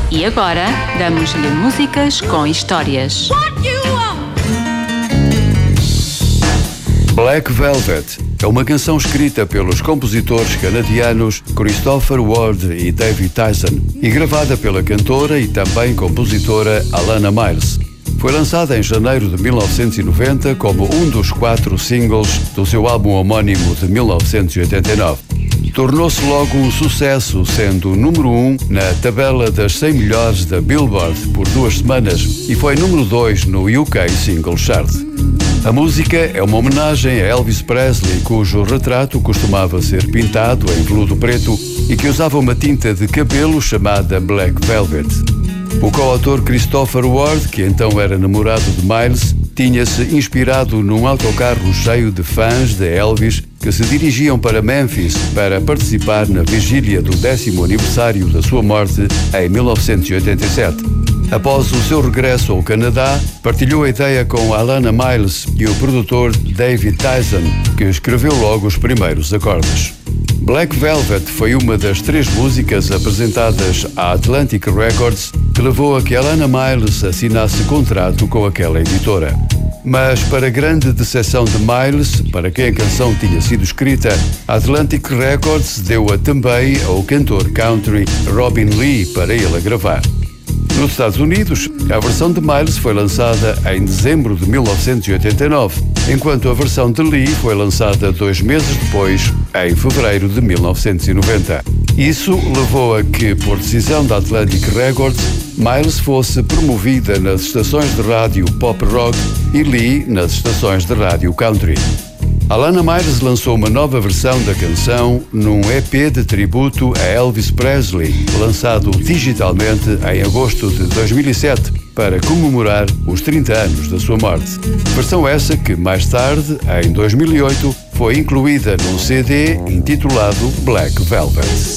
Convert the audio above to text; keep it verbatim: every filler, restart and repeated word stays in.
E agora, damos-lhe músicas com histórias. Black Velvet é uma canção escrita pelos compositores canadianos Christopher Ward e David Tyson e gravada pela cantora e também compositora Alannah Myles. Foi lançada em janeiro de mil novecentos e noventa como um dos quatro singles do seu álbum homónimo de mil novecentos e oitenta e nove. Tornou-se logo um sucesso, sendo número um na tabela das cem melhores da Billboard por duas semanas e foi número dois no U K Single Chart. A música é uma homenagem a Elvis Presley, cujo retrato costumava ser pintado em veludo preto e que usava uma tinta de cabelo chamada Black Velvet. O coautor Christopher Ward, que então era namorado de Myles, tinha-se inspirado num autocarro cheio de fãs de Elvis que se dirigiam para Memphis para participar na vigília do décimo aniversário da sua morte em mil novecentos e oitenta e sete. Após o seu regresso ao Canadá, partilhou a ideia com Alannah Myles e o produtor David Tyson, que escreveu logo os primeiros acordes. Black Velvet foi uma das três músicas apresentadas à Atlantic Records que levou a que Alannah Myles assinasse contrato com aquela editora. Mas, para grande decepção de Myles, para quem a canção tinha sido escrita, a Atlantic Records deu-a também ao cantor country Robin Lee para ele a gravar. Nos Estados Unidos, a versão de Myles foi lançada em dezembro de mil novecentos e oitenta e nove, enquanto a versão de Lee foi lançada dois meses depois, em fevereiro de mil novecentos e noventa. Isso levou a que, por decisão da Atlantic Records, Myles fosse promovida nas estações de rádio pop rock e Lee nas estações de rádio country. Alannah Myles lançou uma nova versão da canção num E P de tributo a Elvis Presley, lançado digitalmente em agosto de dois mil e sete, para comemorar os trinta anos da sua morte. Versão essa que, mais tarde, em dois mil e oito, foi incluída num C D intitulado Black Velvet.